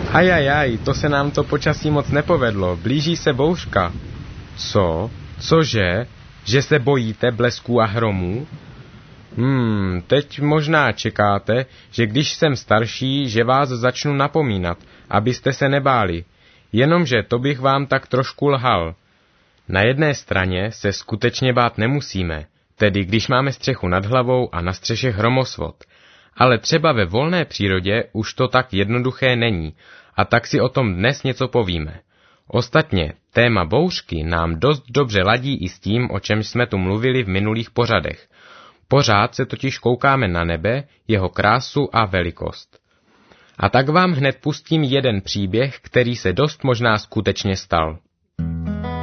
Ajajaj, to se nám to počasí moc nepovedlo, blíží se bouřka. Co? Cože? Že se bojíte blesků a hromů? Teď možná čekáte, že když jsem starší, že vás začnu napomínat, abyste se nebáli. Jenomže to bych vám tak trošku lhal. Na jedné straně se skutečně bát nemusíme, tedy když máme střechu nad hlavou a na střeše hromosvod. Ale třeba ve volné přírodě už to tak jednoduché není, a tak si o tom dnes něco povíme. Ostatně, téma bouřky nám dost dobře ladí i s tím, o čem jsme tu mluvili v minulých pořadech. Pořád se totiž koukáme na nebe, jeho krásu a velikost. A tak vám hned pustím jeden příběh, který se dost možná skutečně stal.